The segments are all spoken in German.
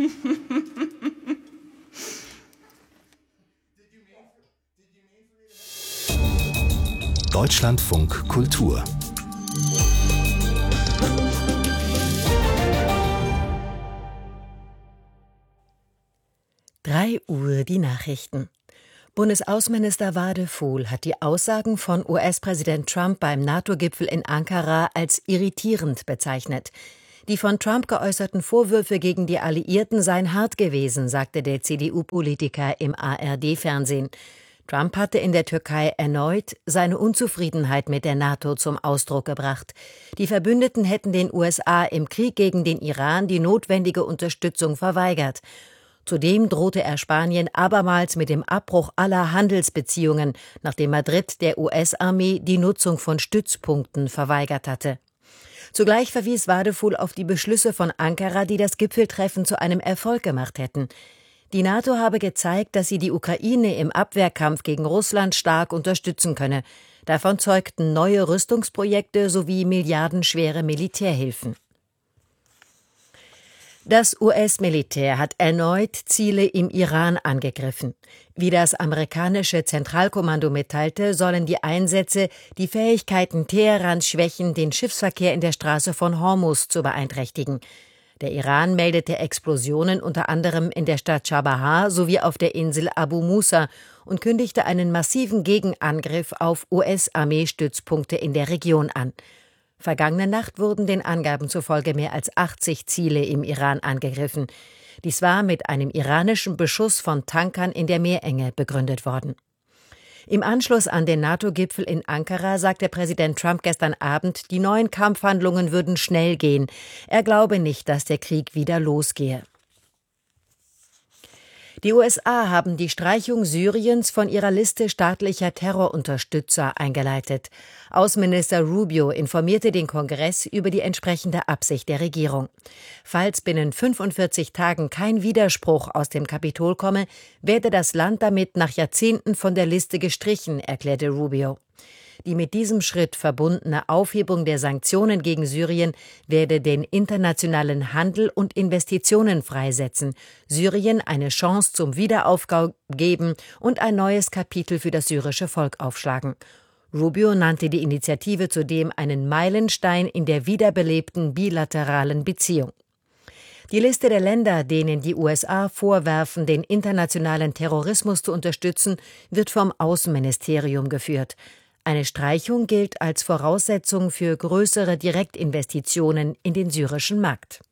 Deutschlandfunk Kultur. Uhr die Nachrichten. Bundesaußenminister Wadefuhl hat die Aussagen von US-Präsident Trump beim NATO-Gipfel in Ankara als irritierend bezeichnet. Die von Trump geäußerten Vorwürfe gegen die Alliierten seien hart gewesen, sagte der CDU-Politiker im ARD-Fernsehen. Trump hatte in der Türkei erneut seine Unzufriedenheit mit der NATO zum Ausdruck gebracht. Die Verbündeten hätten den USA im Krieg gegen den Iran die notwendige Unterstützung verweigert. Zudem drohte er Spanien abermals mit dem Abbruch aller Handelsbeziehungen, nachdem Madrid der US-Armee die Nutzung von Stützpunkten verweigert hatte. Zugleich verwies Wadefuhl auf die Beschlüsse von Ankara, die das Gipfeltreffen zu einem Erfolg gemacht hätten. Die NATO habe gezeigt, dass sie die Ukraine im Abwehrkampf gegen Russland stark unterstützen könne. Davon zeugten neue Rüstungsprojekte sowie milliardenschwere Militärhilfen. Das US-Militär hat erneut Ziele im Iran angegriffen. Wie das amerikanische Zentralkommando mitteilte, sollen die Einsätze die Fähigkeiten Teherans schwächen, den Schiffsverkehr in der Straße von Hormuz zu beeinträchtigen. Der Iran meldete Explosionen unter anderem in der Stadt Chabahar sowie auf der Insel Abu Musa und kündigte einen massiven Gegenangriff auf US-Armeestützpunkte in der Region an. Vergangene Nacht wurden den Angaben zufolge mehr als 80 Ziele im Iran angegriffen. Dies war mit einem iranischen Beschuss von Tankern in der Meerenge begründet worden. Im Anschluss an den NATO-Gipfel in Ankara sagte Präsident Trump gestern Abend, die neuen Kampfhandlungen würden schnell gehen. Er glaube nicht, dass der Krieg wieder losgehe. Die USA haben die Streichung Syriens von ihrer Liste staatlicher Terrorunterstützer eingeleitet. Außenminister Rubio informierte den Kongress über die entsprechende Absicht der Regierung. Falls binnen 45 Tagen kein Widerspruch aus dem Kapitol komme, werde das Land damit nach Jahrzehnten von der Liste gestrichen, erklärte Rubio. Die mit diesem Schritt verbundene Aufhebung der Sanktionen gegen Syrien werde den internationalen Handel und Investitionen freisetzen, Syrien eine Chance zum Wiederaufbau geben und ein neues Kapitel für das syrische Volk aufschlagen. Rubio nannte die Initiative zudem einen Meilenstein in der wiederbelebten bilateralen Beziehung. Die Liste der Länder, denen die USA vorwerfen, den internationalen Terrorismus zu unterstützen, wird vom Außenministerium geführt. Eine Streichung gilt als Voraussetzung für größere Direktinvestitionen in den syrischen Markt.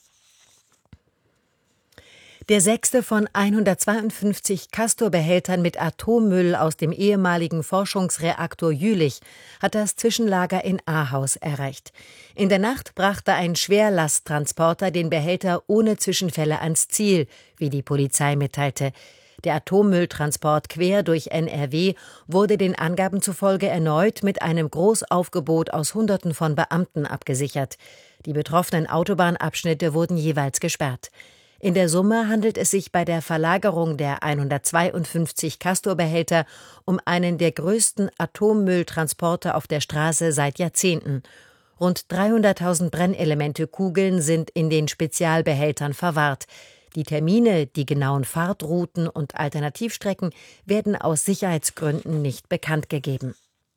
Der 6. von 152 Castor-Behältern mit Atommüll aus dem ehemaligen Forschungsreaktor Jülich hat das Zwischenlager in Ahaus erreicht. In der Nacht brachte ein Schwerlasttransporter den Behälter ohne Zwischenfälle ans Ziel, wie die Polizei mitteilte. Der Atommülltransport quer durch NRW wurde den Angaben zufolge erneut mit einem Großaufgebot aus Hunderten von Beamten abgesichert. Die betroffenen Autobahnabschnitte wurden jeweils gesperrt. In der Summe handelt es sich bei der Verlagerung der 152 Castor-Behälter um einen der größten Atommülltransporte auf der Straße seit Jahrzehnten. Rund 300.000 Brennelemente-Kugeln sind in den Spezialbehältern verwahrt. Die Termine, die genauen Fahrtrouten und Alternativstrecken werden aus Sicherheitsgründen nicht bekannt gegeben.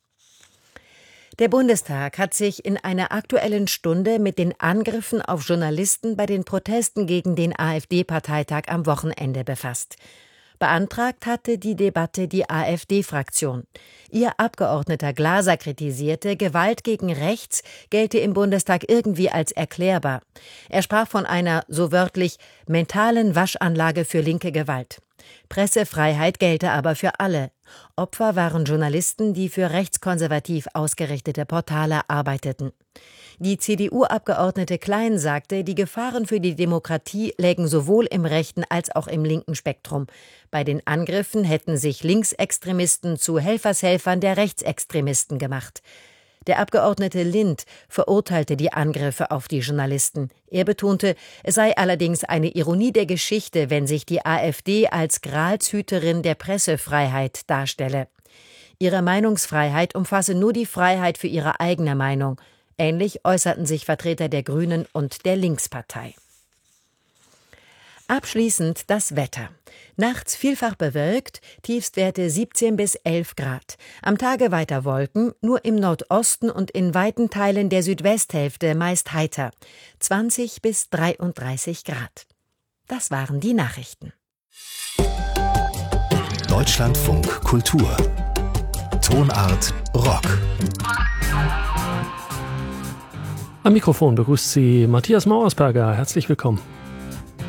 Der Bundestag hat sich in einer Aktuellen Stunde mit den Angriffen auf Journalisten bei den Protesten gegen den AfD-Parteitag am Wochenende befasst. Beantragt hatte die Debatte die AfD-Fraktion. Ihr Abgeordneter Glaser kritisierte, Gewalt gegen rechts gelte im Bundestag irgendwie als erklärbar. Er sprach von einer, so wörtlich, mentalen Waschanlage für linke Gewalt. Pressefreiheit gelte aber für alle. Opfer waren Journalisten, die für rechtskonservativ ausgerichtete Portale arbeiteten. Die CDU-Abgeordnete Klein sagte, die Gefahren für die Demokratie lägen sowohl im rechten als auch im linken Spektrum. Bei den Angriffen hätten sich Linksextremisten zu Helfershelfern der Rechtsextremisten gemacht. Der Abgeordnete Lind verurteilte die Angriffe auf die Journalisten. Er betonte, es sei allerdings eine Ironie der Geschichte, wenn sich die AfD als Gralshüterin der Pressefreiheit darstelle. Ihre Meinungsfreiheit umfasse nur die Freiheit für ihre eigene Meinung. Ähnlich äußerten sich Vertreter der Grünen und der Linkspartei. Abschließend das Wetter. Nachts vielfach bewölkt, Tiefstwerte 17 bis 11 Grad. Am Tage weiter Wolken, nur im Nordosten und in weiten Teilen der Südwesthälfte meist heiter. 20 bis 33 Grad. Das waren die Nachrichten. Deutschlandfunk Kultur. Tonart Rock. Am Mikrofon begrüßt Sie Matthias Mauersberger. Herzlich willkommen.